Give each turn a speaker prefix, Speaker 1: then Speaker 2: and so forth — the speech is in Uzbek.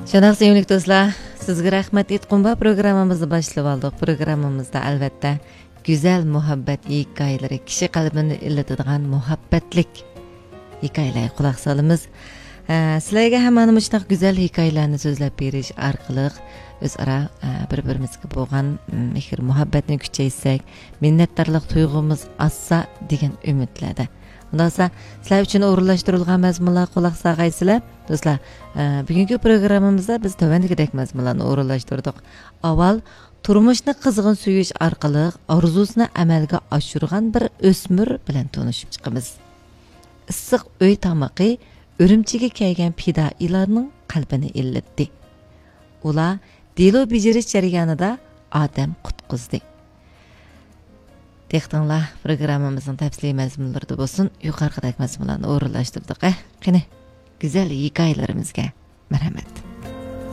Speaker 1: Şanaq sevimli dostlar, sizga rahmat etqumba programmamizni boshlab oldik. Programmamizda albatta güzel muhabbet hikoyalari, kishi qalbini illatadigan muhabbatlik hikoyalarga quloq solamiz. Sizlarga hamon mushunday güzel hikoyalarni so'zlab berish orqali o'zaro bir-birimizga bo'lgan mehr muhabbatni kuchaytirsak, minnatdorlik tuyg'umiz assa degan umidlarda. Bundan sonra sizler için o'rinlashtirilgan mazmunlar quloq solgaysizlar. Do'stlar, bugungi programmamizda biz tövendikidek mazmunlarni o'rinlashtirdik. Avval turmushni qizg'in suyish orqali orzusini amalga oshirgan bir o'smir bilan tanishib chiqamiz. Issiq uy tamoqi Urumchiga kelgan fidoilarning qalbini illatdi. Ular dilo bijirish jarayonida odam qutqizdi. Dehqonlar programmamizning tafsiliy mazmunlarida bo'lsin, yuqoridagi mazmunlarni o'rinlashtirdik. Qani, güzel hikoyalarimizga marhamat.